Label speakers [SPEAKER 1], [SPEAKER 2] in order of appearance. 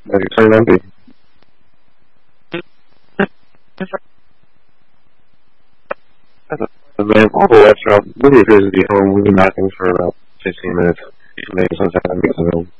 [SPEAKER 1] Like you turn on the man, all the restaurant really appears to be home. We've been knocking for about 15 minutes. Maybe sometime I meet them.